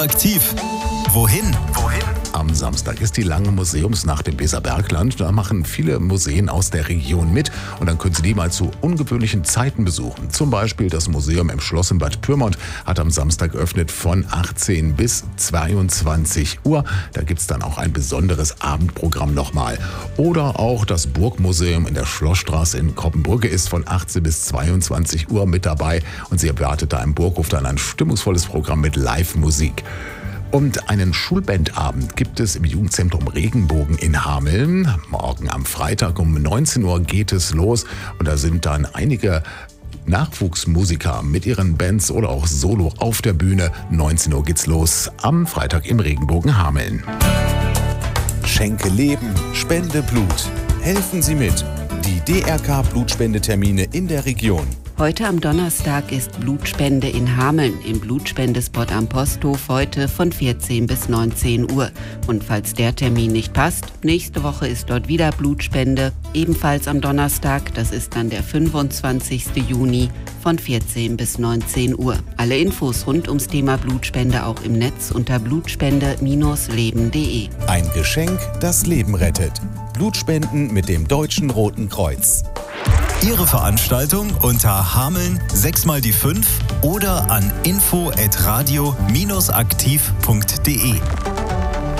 Aktiv. Wohin? Am Samstag ist die lange Museumsnacht im Weserbergland. Da machen viele Museen aus der Region mit und dann können Sie die mal zu ungewöhnlichen Zeiten besuchen. Zum Beispiel das Museum im Schloss in Bad Pyrmont hat am Samstag geöffnet von 18 bis 22 Uhr. Da gibt es dann auch ein besonderes Abendprogramm nochmal. Oder auch das Burgmuseum in der Schlossstraße in Koppenbrücke ist von 18 bis 22 Uhr mit dabei und Sie erwartet da im Burghof dann ein stimmungsvolles Programm mit Live-Musik. Und einen Schulbandabend gibt es im Jugendzentrum Regenbogen in Hameln. Morgen am Freitag um 19 Uhr geht es los und da sind dann einige Nachwuchsmusiker mit ihren Bands oder auch Solo auf der Bühne. 19 Uhr geht's los am Freitag im Regenbogen Hameln. Schenke Leben, spende Blut. Helfen Sie mit. Die DRK-Blutspendetermine in der Region. Heute am Donnerstag ist Blutspende in Hameln im Blutspendespot am Posthof heute von 14 bis 19 Uhr. Und falls der Termin nicht passt, nächste Woche ist dort wieder Blutspende, ebenfalls am Donnerstag, das ist dann der 25. Juni von 14 bis 19 Uhr. Alle Infos rund ums Thema Blutspende auch im Netz unter blutspende-leben.de. Ein Geschenk, das Leben rettet. Blutspenden mit dem Deutschen Roten Kreuz. Ihre Veranstaltung unter Hameln 6x5 oder an info@radio-aktiv.de.